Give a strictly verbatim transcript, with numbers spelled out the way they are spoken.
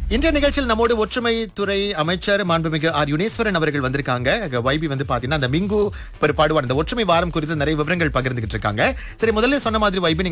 இன்றைய நிகழ்ச்சியில் நம்மோடு ஒற்றுமை துறை அமைச்சர் மாண்புமிகு ஆர் யுனேஸ்வரன் அவர்கள் வந்திருக்காங்க. அங்க வைபி வந்து பாத்தீங்கன்னா அந்த மிங்கு பெருப்பாடுவார் அந்த ஒற்றுமை வாரம் குறித்து நிறைய விவரங்கள் பகிர்ந்துகிட்டு இருக்காங்க. சரி, முதல்ல சொன்ன மாதிரி வைபி